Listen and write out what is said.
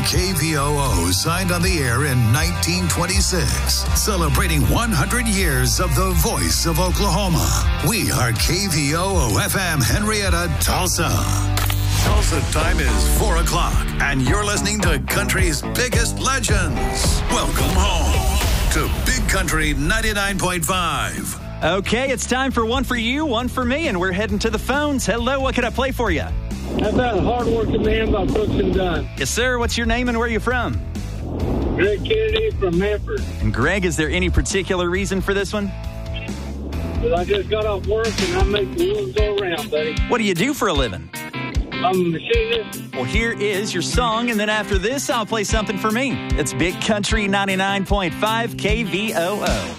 KVOO signed on the air in 1926, celebrating 100 years of the voice of Oklahoma. We are KVOO FM Henrietta, Tulsa. Tulsa time is 4 o'clock, and you're listening to country's biggest legends. Welcome home to Big Country 99.5. Okay, it's time for one for you, one for me, and we're heading to the phones. Hello, what can I play for you? How about Hard Working Man by Brooks and Dunn? Yes, sir. What's your name and where are you from? Greg Kennedy from Hanford. And Greg, is there any particular reason for this one? Well, I just got off work and I make the wheels go around, buddy. What do you do for a living? I'm a machinist. Well, here is your song, and then after this, I'll play something for me. It's Big Country 99.5 KVOO.